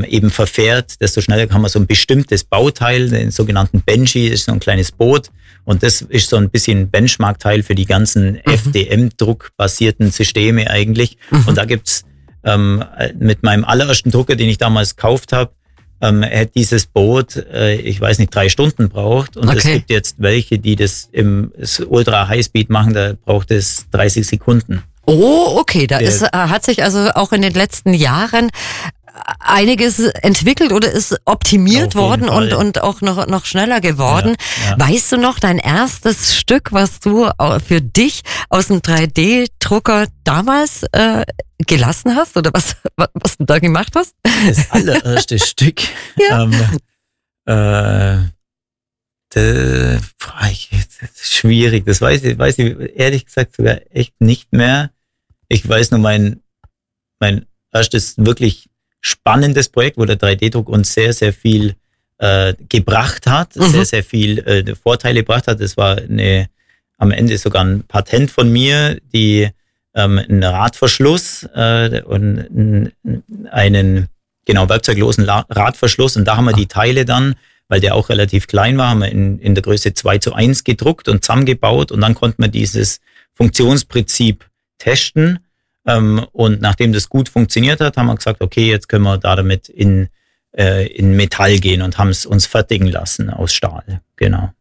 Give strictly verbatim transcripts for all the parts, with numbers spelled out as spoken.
ähm, eben verfährt, desto schneller kann man so ein bestimmtes Bauteil, den sogenannten Benji, ist so ein kleines Boot. Und das ist so ein bisschen Benchmark-Teil für die ganzen mhm. F D M-druckbasierten Systeme eigentlich. Mhm. Und da gibt's ähm, mit meinem allerersten Drucker, den ich damals gekauft habe, ähm, hätte dieses Boot, äh, ich weiß nicht, drei Stunden braucht. Und okay. es gibt jetzt welche, die das im Ultra Highspeed machen, da braucht es dreißig Sekunden. Oh, okay, da ist, hat sich also auch in den letzten Jahren einiges entwickelt oder ist optimiert worden und, und auch noch, noch schneller geworden. Ja, ja. Weißt du noch dein erstes Stück, was du für dich aus dem drei D-Drucker damals äh, gelassen hast oder was, was du da gemacht hast? Das allererste Stück. Ja. Ähm, äh, das, das ist schwierig. Das weiß ich, weiß ich ehrlich gesagt sogar echt nicht mehr. Ich weiß nur mein, mein erstes wirklich spannendes Projekt, wo der drei D-Druck uns sehr, sehr viel äh, gebracht hat, mhm. sehr, sehr viel äh, Vorteile gebracht hat. Das war eine, am Ende sogar ein Patent von mir, die ähm, einen Radverschluss äh, und einen genau werkzeuglosen La- Radverschluss. Und da haben wir die Teile dann, weil der auch relativ klein war, haben wir in, in der Größe zwei zu eins gedruckt und zusammengebaut. Und dann konnte man dieses Funktionsprinzip testen. Ähm, und nachdem das gut funktioniert hat, haben wir gesagt, okay, jetzt können wir da damit in, äh, in Metall gehen und haben es uns fertigen lassen aus Stahl. Genau.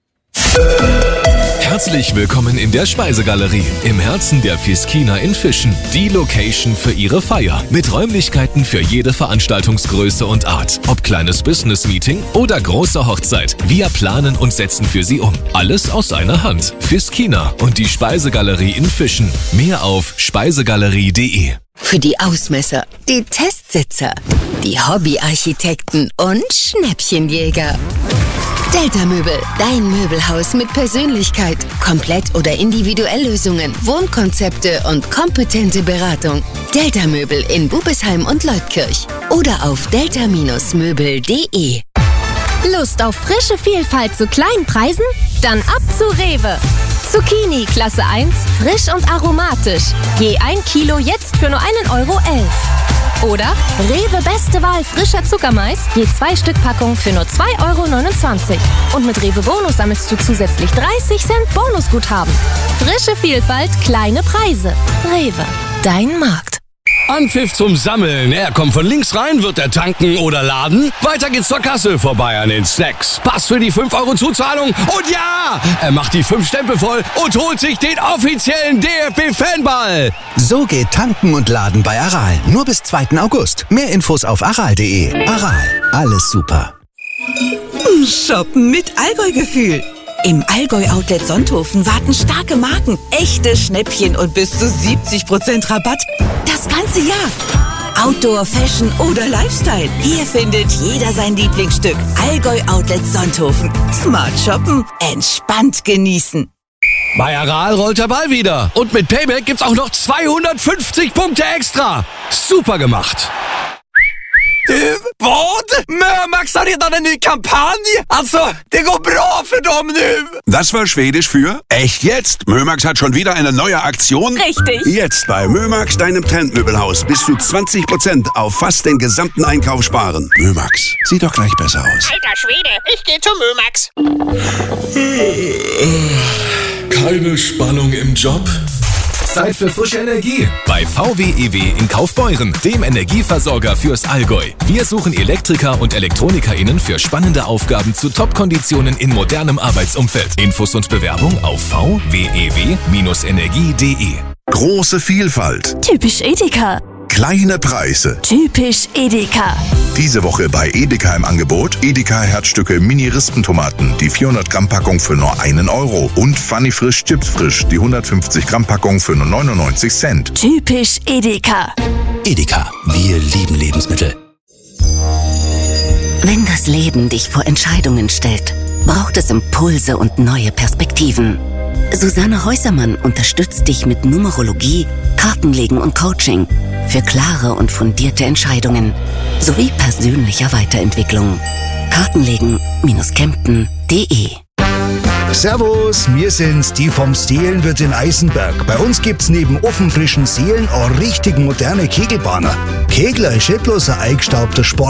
Herzlich willkommen in der Speisegalerie im Herzen der Fiskina in Fischen. Die Location für Ihre Feier mit Räumlichkeiten für jede Veranstaltungsgröße und Art. Ob kleines Business-Meeting oder große Hochzeit. Wir planen und setzen für Sie um. Alles aus einer Hand. Fiskina und die Speisegalerie in Fischen. Mehr auf speisegalerie punkt de. Für die Ausmesser, die Testsitzer, die Hobbyarchitekten und Schnäppchenjäger. Delta Möbel, dein Möbelhaus mit Persönlichkeit, komplett oder individuell Lösungen, Wohnkonzepte und kompetente Beratung. Delta Möbel in Bubesheim und Leutkirch oder auf delta Möbel punkt de. Lust auf frische Vielfalt zu kleinen Preisen? Dann ab zu Rewe. Zucchini Klasse eins, frisch und aromatisch. Je ein Kilo jetzt für nur einen Euro elf. Oder Rewe beste Wahl frischer Zuckermais, je zwei Stück Packung für nur zwei Euro neunundzwanzig. Und mit Rewe Bonus sammelst du zusätzlich dreißig Cent Bonusguthaben. Frische Vielfalt, kleine Preise. Rewe, dein Markt. Anpfiff zum Sammeln. Er kommt von links rein, wird er tanken oder laden. Weiter geht's zur Kasse, vorbei an den Snacks. Pass für die fünf Euro Zuzahlung. Und ja, er macht die fünf Stempel voll und holt sich den offiziellen D F B-Fanball. So geht tanken und laden bei Aral. Nur bis zweiten August. Mehr Infos auf aral punkt de. Aral, alles super. Shoppen mit Allgäu-Gefühl. Im Allgäu-Outlet Sonthofen warten starke Marken, echte Schnäppchen und bis zu siebzig Prozent Rabatt. Das ganze Jahr. Outdoor, Fashion oder Lifestyle. Hier findet jeder sein Lieblingsstück. Allgäu-Outlet Sonthofen. Smart shoppen, entspannt genießen. Bei Aral rollt der Ball wieder. Und mit Payback gibt's auch noch zweihundertfünfzig Punkte extra. Super gemacht. Du, vad? Mömax har redan en ny kampanj. Alltså, det går bra för dem nu. Das war Schwedisch für echt jetzt. Mömax hat schon wieder eine neue Aktion. Richtig. Jetzt bei Mömax, deinem Trendmöbelhaus, bis zu zwanzig Prozent auf fast den gesamten Einkauf sparen. Mömax, sieht doch gleich besser aus. Alter Schwede, ich geh zu Mömax. Keine Spannung im Job? Zeit für frische Energie bei V W E W in Kaufbeuren, dem Energieversorger fürs Allgäu. Wir suchen Elektriker und ElektronikerInnen für spannende Aufgaben zu Top-Konditionen in modernem Arbeitsumfeld. Infos und Bewerbung auf v w e w Bindestrich energie punkt de. Große Vielfalt. Typisch Edeka. Kleine Preise. Typisch Edeka. Diese Woche bei Edeka im Angebot Edeka Herzstücke Mini-Rispentomaten, die vierhundert Gramm Packung für nur einen Euro und Funny Frisch Chips Frisch, die hundertfünfzig Gramm Packung für nur neunundneunzig Cent. Typisch Edeka. Edeka, wir lieben Lebensmittel. Wenn das Leben dich vor Entscheidungen stellt, braucht es Impulse und neue Perspektiven. Susanne Häusermann unterstützt dich mit Numerologie, Kartenlegen und Coaching für klare und fundierte Entscheidungen sowie persönlicher Weiterentwicklung. Kartenlegen Kempten punkt de. Servus, wir sind's, die vom Seelenwirt in Eisenberg. Bei uns gibt's neben ofenfrischen Seelen auch richtig moderne Kegelbahner. Kegler ist nicht bloß ein eingestaubter Sport.